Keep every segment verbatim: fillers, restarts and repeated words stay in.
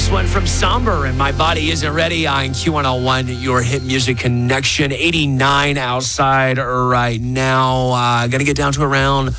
this one from Somber and My Body Isn't Ready on Q one oh one, your hit music connection. eighty-nine outside right now. Uh, going to get down to around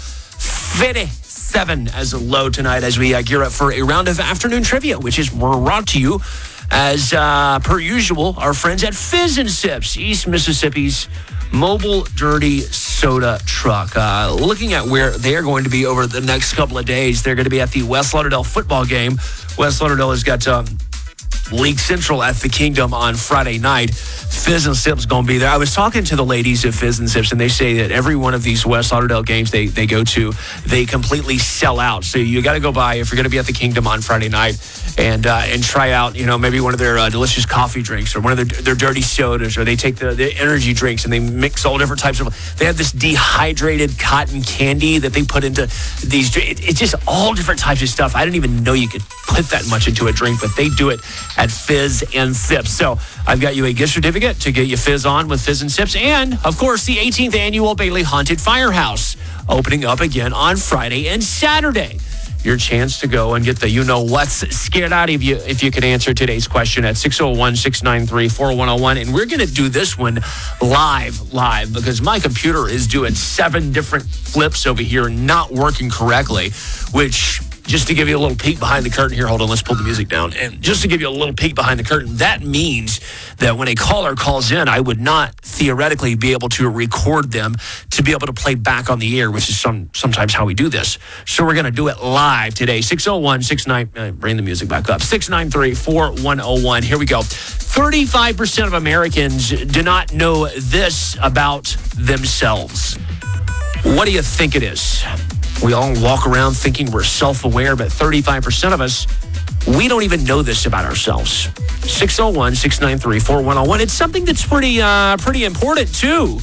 fifty-seven as a low tonight as we uh, gear up for a round of afternoon trivia, which is brought to you as uh, per usual, our friends at Fizz and Sips, East Mississippi's mobile dirty soda truck. Uh, looking at where they're going to be over the next couple of days, they're going to be at the West Lauderdale football game. West Lauderdale has got um, League Central at the Kingdom on Friday night. Fizz and Sips going to be there. I was talking to the ladies at Fizz and Sips, and they say that every one of these West Lauderdale games they, they go to, they completely sell out. So you got to go by if you're going to be at the Kingdom on Friday night and uh, and try out, you know, maybe one of their uh, delicious coffee drinks or one of their, their dirty sodas, or they take the, the energy drinks and they mix all different types of. They have this dehydrated cotton candy that they put into these. It, it's just all different types of stuff. I didn't even know you could put that much into a drink, but they do it at Fizz and Sips. So I've got you a gift certificate to get you Fizz on with Fizz and Sips, and of course the eighteenth annual Bailey Haunted Firehouse opening up again on Friday and Saturday. Your chance to go and get the you know what's scared out of you if you can answer today's question at six oh one, six nine three, four one oh one. And we're going to do this one live, live, because my computer is doing seven different flips over here, not working correctly, which, just to give you a little peek behind the curtain here, hold on, let's pull the music down. And just to give you a little peek behind the curtain, that means that when a caller calls in, I would not theoretically be able to record them to be able to play back on the air, which is some sometimes how we do this. So we're going to do it live today. six oh one, six nine, uh, bring the music back up, six nine three, four one oh one. Here we go. thirty-five percent of Americans do not know this about themselves. What do you think it is? We all walk around thinking we're self-aware, but thirty-five percent of us, we don't even know this about ourselves. six oh one, six nine three, four one oh one. It's something that's pretty uh, pretty important, too.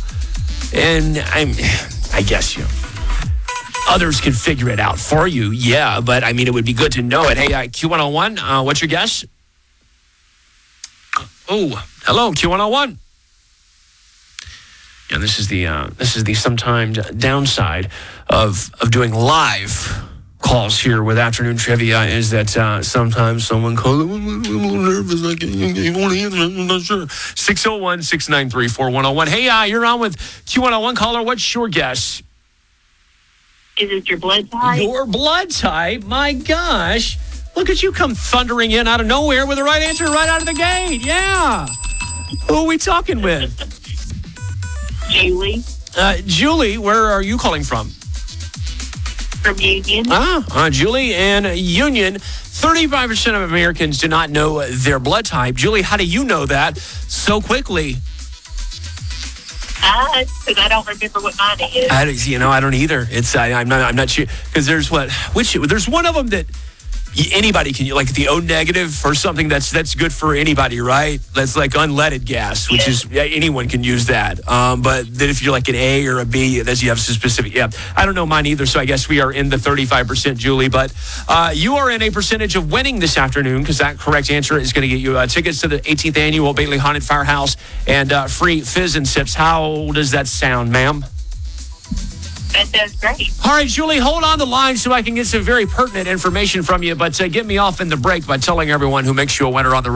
And I'm, I guess, you know, others can figure it out for you, yeah, but, I mean, it would be good to know it. Hey, uh, Q one oh one, uh, what's your guess? Oh, hello, Q one oh one. And this is the uh, this is the sometimes downside of of doing live calls here with afternoon trivia is that uh, sometimes someone calls. I'm a little nervous. I can't want to answer. I'm not sure. six oh one, six nine three, four one oh one. Hey, uh, you're on with Q one oh one caller. What's your guess? Is it your blood type? Your blood type? My gosh! Look at you come thundering in out of nowhere with the right answer right out of the gate. Yeah. Who are we talking with? Julie. Uh, Julie, where are you calling from? From Union. Ah, uh, Julie and Union. thirty-five percent of Americans do not know their blood type. Julie, how do you know that so quickly? Uh, because I don't remember what mine is. I, you know, I don't either. It's I, I'm not. I'm not sure because there's what which there's one of them that anybody can, like the O negative or something that's that's good for anybody, right? That's like unleaded gas, which yeah. is yeah, anyone can use that. Um, but then if you're like an A or a B, that's you have some specific. Yeah, I don't know mine either. So I guess we are in the thirty-five percent, Julie. But uh, you are in a percentage of winning this afternoon because that correct answer is going to get you uh, tickets to the eighteenth annual Bailey Haunted Firehouse and uh, free Fizz and Sips. How does that sound, ma'am? That sounds great. All right, Julie, hold on the line so I can get some very pertinent information from you, but uh, get me off in the break by telling everyone who makes you a winner on the